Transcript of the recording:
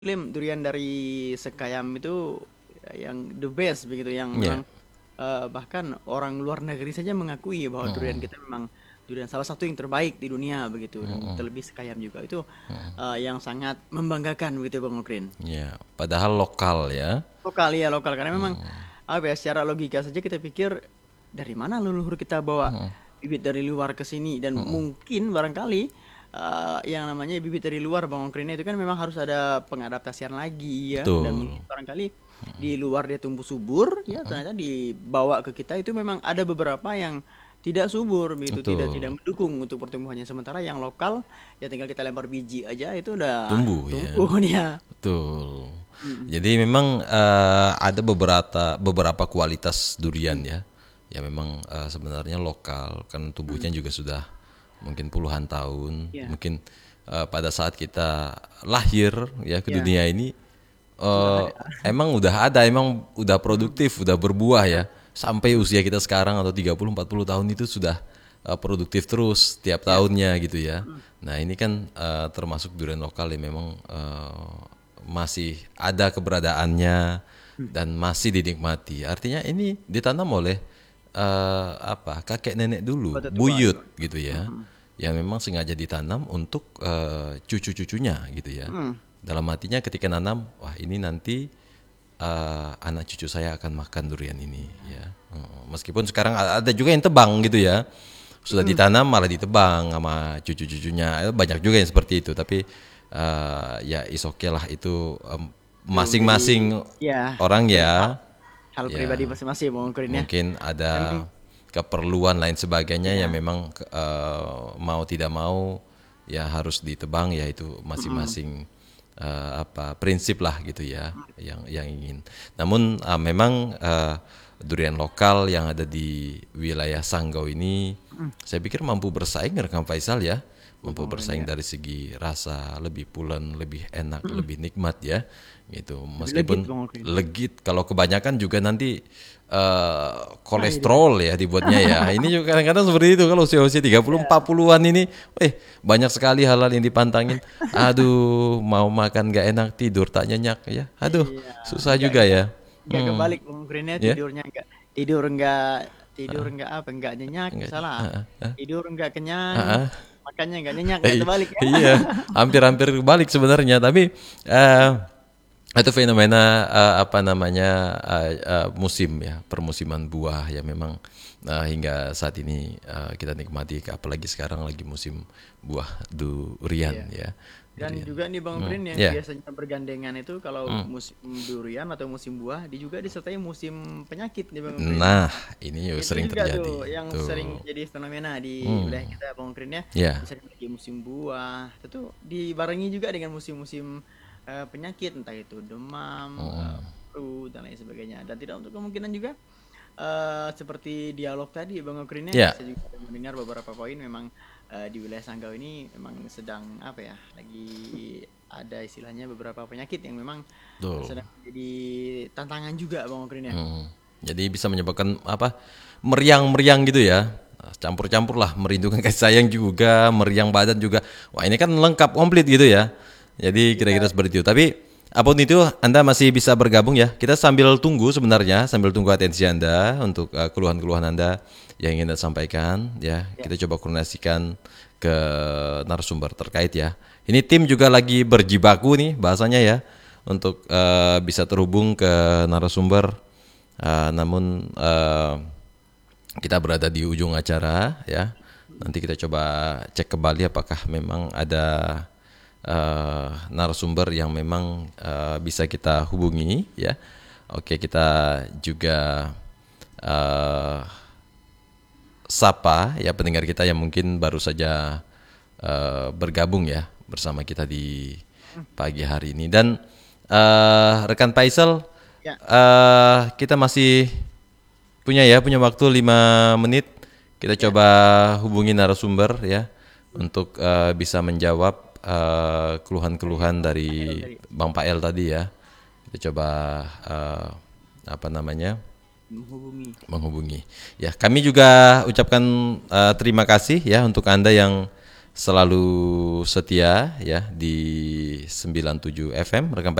klaim durian dari Sekayam itu yang the best begitu, yang Ya. memang bahkan orang luar negeri saja mengakui bahwa durian Mm-mm. kita memang durian salah satu yang terbaik di dunia begitu, dan Mm-mm. terlebih Sekayam juga itu yang sangat membanggakan begitu Bang Okrin. Ya, padahal lokal ya. Lokal ya lokal, karena memang apa ya, secara logika saja kita pikir dari mana leluhur kita bawa bibit dari luar ke sini, dan mungkin barangkali yang namanya bibit dari luar Bang Ongkrin itu kan memang harus ada pengadaptasian lagi ya, dan Betul. mungkin barangkali di luar dia tumbuh subur ya, ternyata dibawa ke kita itu memang ada beberapa yang tidak subur begitu, tidak Betul. tidak mendukung untuk pertumbuhannya, sementara yang lokal ya tinggal kita lempar biji aja itu udah Tumbuh ya. tumbuh dia. Betul. Jadi memang ada beberapa kualitas durian ya. Ya memang sebenarnya lokal kan tumbuhnya Mm, juga sudah mungkin puluhan tahun. ya Mungkin pada saat kita lahir ya ke ya dunia ini sudah eh, ada. emang udah Mm, produktif, udah berbuah ya ya. Sampai usia kita sekarang atau 30-40 tahun itu sudah produktif terus tiap ya. tahunnya gitu ya. Mm, Nah, ini kan termasuk durian lokal yang memang masih ada keberadaannya mm. dan masih dinikmati. Artinya ini ditanam oleh kakek nenek dulu, Kota tua buyut dulu. gitu ya. Mm, Yang memang sengaja ditanam untuk cucu-cucunya gitu ya. mm. Dalam artinya ketika nanam, wah ini nanti anak cucu saya akan makan durian ini ya. Meskipun sekarang ada juga yang tebang gitu ya. Sudah Mm. ditanam malah ditebang sama cucu-cucunya. Banyak juga yang seperti itu, tapi ya is okay lah itu Itu jadi masing-masing ya orang itu ya. hal pribadi Ya, masing-masing Bang Ukrin ya. mungkin Dan ada keperluan lain sebagainya yang ya, memang mau tidak mau ya harus ditebang, ya itu mm, masing-masing prinsip lah gitu ya yang ingin. Namun memang durian lokal yang ada di wilayah Sanggau ini mm, saya pikir mampu bersaing dengan Faisal ya, mampu Bang Ukrin bersaing ya. dari segi rasa, lebih pulen, lebih enak, Mm. lebih nikmat ya gitu. Lebih legit Meskipun Bang Ukrin. legit, kalau kebanyakan juga nanti Nah, itu dia. kolesterol ya dibuatnya ya. Ini juga kadang-kadang seperti itu kalau usia-usia 30 Ya, 40-an ini, banyak sekali hal-hal yang dipantangin. Aduh, mau makan gak enak, tidur tak nyenyak ya. Aduh, iya, susah enggak juga enggak ya. enggak Hmm, kebalik Bang Ukrin ya, ya. tidurnya enggak tidur enggak tidur enggak apa, enggak nyenyak, Enggak. salah. Tidur enggak kenyang, Ah, ah. makannya enggak nyenyak, enggak terbalik ya. Iya, hampir-hampir balik sebenarnya. Tapi eh, itu fenomena apa namanya musim ya, permusiman buah ya memang hingga saat ini kita nikmati. Apalagi sekarang lagi musim buah durian Iya. ya, Dan durian. juga nih Bang Prin, yang Ya, biasanya bergandengan itu kalau musim durian atau musim buah, dia juga disertai musim penyakit nih Bang Prin. nah ini juga Itu sering juga terjadi tuh yang sering tuh. jadi fenomena di Hmm, wilayah kita Bang Prin ya. ya, Bisa lagi musim buah, itu dibarengi juga dengan musim-musim penyakit, entah itu demam, flu dan lain sebagainya. Dan tidak untuk kemungkinan juga seperti dialog tadi Bang Okrin ya, ya, saya juga mendengar beberapa poin memang di wilayah Sanggau ini memang sedang apa ya, lagi ada istilahnya beberapa penyakit yang memang tuh. sedang jadi tantangan juga Bang Okrin ya. Hmm. Jadi bisa menyebabkan apa, meriang-meriang gitu ya. Campur-campur lah, merindukan kasih sayang juga, meriang badan juga. Wah ini kan lengkap komplit gitu ya. Jadi kira-kira Iya, seperti itu. Tapi apapun itu Anda masih bisa bergabung ya. Kita sambil tunggu sebenarnya, sambil tunggu atensi Anda untuk keluhan-keluhan Anda yang ingin Anda sampaikan ya. ya. Kita coba koordinasikan ke narasumber terkait ya. Ini tim juga lagi berjibaku nih bahasanya ya, untuk bisa terhubung ke narasumber. Namun kita berada di ujung acara ya. Nanti kita coba cek kembali apakah memang ada narasumber yang memang bisa kita hubungi ya. Oke, kita juga uh, sapa ya pendengar kita yang mungkin baru saja bergabung ya bersama kita di pagi hari ini. Dan rekan Faisal, Ya, kita masih punya waktu 5 menit. Kita ya, coba hubungi narasumber ya untuk bisa menjawab dari keluhan Bang Pael dari tadi Bang Pael tadi ya. Kita coba apa namanya, menghubungi. menghubungi. Ya, kami juga ucapkan terima kasih ya untuk Anda yang selalu setia ya di 97 FM rekan